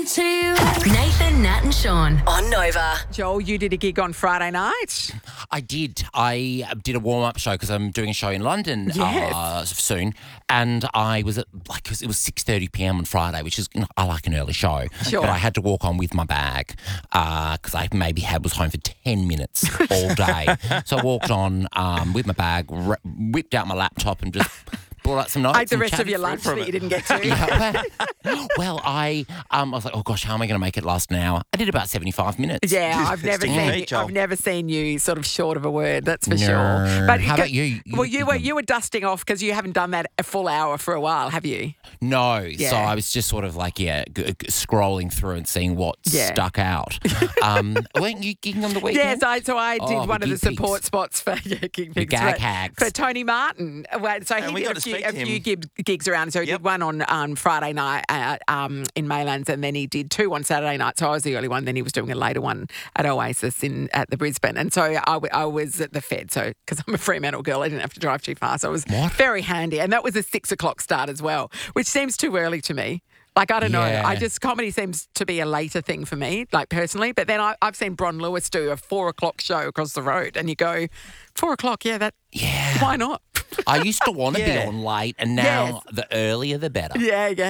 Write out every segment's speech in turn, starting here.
to you. Nathan, Nat and Sean on Nova. Joel, you did a gig on Friday night. I did. I did a warm-up show because I'm doing a show in London soon, and I was at it was 6:30 p.m. on Friday, which is I like an early show. Sure. But I had to walk on with my bag because I was home for 10 minutes all day. So I walked on with my bag, whipped out my laptop, and just brought out some notes. Ate the rest of your lunch that you didn't get to. Well, I was like, oh gosh, how am I going to make it last an hour? I did about 75 minutes. Yeah, I've never seen you sort of short of a word. That's for sure. But how about you? Well, you were dusting off because you haven't done that a full hour for a while, have you? No. Yeah. So I was just sort of like, scrolling through and seeing what stuck out. Weren't you gigging on the weekend? Yes, so I did one of the support spots for the gag hags for Tony Martin. So he did a few gigs around. So he did one on Friday night in Maylands, and then he did two on Saturday night. So I was the early one. Then he was doing a later one at Oasis at the Brisbane. And so I was at the Fed. So because I'm a Fremantle girl, I didn't have to drive too far. So it was very handy. And that was a 6 o'clock start as well, which seems too early to me. Like, I don't know. Comedy seems to be a later thing for me, like personally. But then I've seen Bron Lewis do a 4 o'clock show across the road, and you go, 4 o'clock, why not? I used to want to be on late, and now the earlier the better.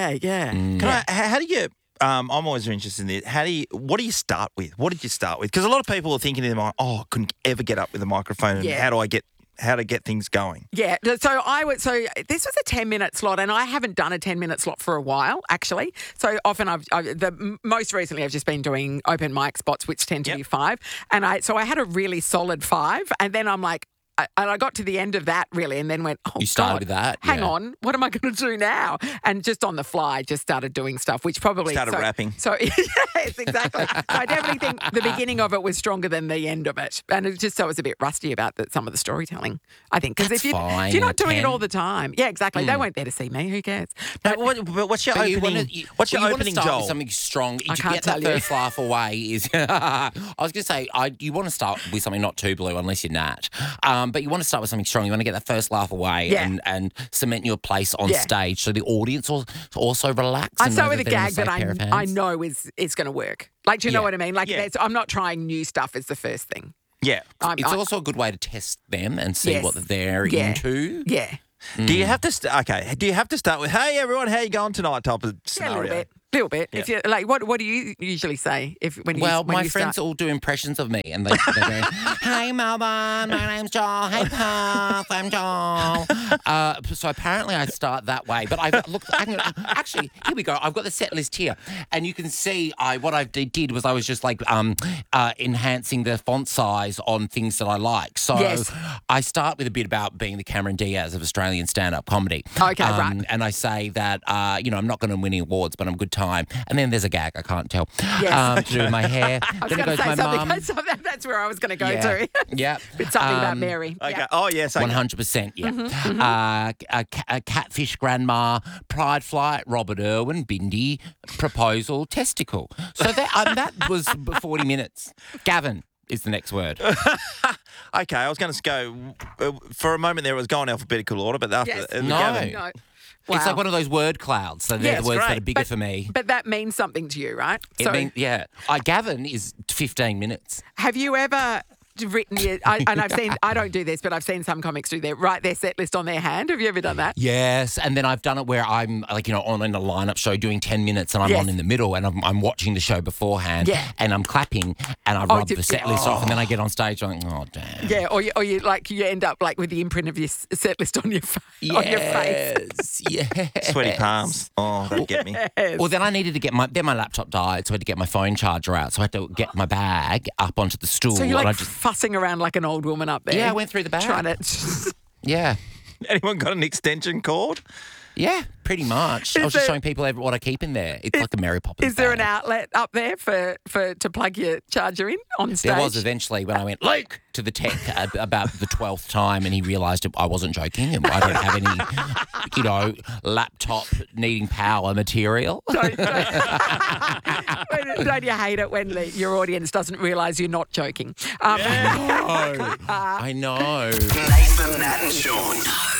Yeah. How do you? I'm always interested in this. What do you start with? What did you start with? Because a lot of people are thinking in their mind, I couldn't ever get up with a microphone. And how to get things going? Yeah. So this was a 10-minute slot, and I haven't done a 10-minute slot for a while, actually. So often most recently I've just been doing open mic spots, which tend to be 5. And I had a really solid 5, and then I'm like, and I got to the end of that, really, and then went, you started with that? Hang on, what am I going to do now? And just on the fly, just started doing stuff, which probably... Started rapping. So, yes, exactly. So I definitely think the beginning of it was stronger than the end of it. And it just, I was a bit rusty about some of the storytelling, I think. Because if you're not doing it all the time... Yeah, exactly. They weren't there to see me. Who cares? But what's your opening, Joel? With something strong. To get that first laugh away is... I was going to say, you want to start with something not too blue unless you're Nat. But you want to start with something strong. You want to get that first laugh away and cement your place on stage so the audience also relax. I start with a gag that I know is going to work. Like, do you know what I mean? Like, I'm not trying new stuff as the first thing. Yeah. It's also a good way to test them and see what they're into. Yeah. Do you have to Do you have to start with, hey everyone, how you going tonight? Type of scenario. Little bit. Yeah. If you like, what do you usually say when my you friends start? all do impressions of me, and they go, "Hey Melbourne, my name's Joel. Hey Perth, I'm Joel." So apparently I start that way. But actually, here we go. I've got the set list here, and you can see what I did was I was just like enhancing the font size on things that I like. So I start with a bit about being the Cameron Diaz of Australian stand-up comedy. Okay, right. And I say that I'm not going to win any awards, but I'm a good time. And then there's a gag I can't tell. Yes. To do with my hair. Then it goes my mum. That's where I was going to go to. Yeah. It's something about Mary. Okay. Yeah. Oh, yes. Okay. 100%, yeah. A catfish grandma, pride flight, Robert Irwin, Bindi, proposal, testicle. So that was 40 minutes. Gavin is the next word. Okay, I was going to go, for a moment there, it was going alphabetical order, but after... No. Wow. It's like one of those word clouds. So they're the words that are bigger for me. But that means something to you, right? Gavin is 15 minutes. Have you ever written I don't do this, but I've seen some comics write their set list on their hand. Have you ever done that? Yes, and then I've done it where I'm on in a lineup show doing 10 minutes and I'm on in the middle and I'm watching the show beforehand and I'm clapping and I rub the set list off and then I get on stage and I'm like, oh damn. Yeah, or you end up like with the imprint of your set list on your face. Yes. Sweaty palms. Oh, that'd get me. Well, then I needed to get my laptop died, so I had to get my phone charger out. So I had to get my bag up onto the stool. So you're fussing around like an old woman up there. Yeah, I went through the bag. Trying to... Yeah. Anyone got an extension cord? Yeah, pretty much. I was just showing people what I keep in there. It's like a Mary Poppins. Is there bag. an outlet up there to plug your charger in on stage? There was eventually when I went, Luke, to the tech about the 12th time and he realised I wasn't joking and I don't have any, laptop needing power material. Don't you hate it when your audience doesn't realise you're not joking? I know. Nathan, Nat and Sean.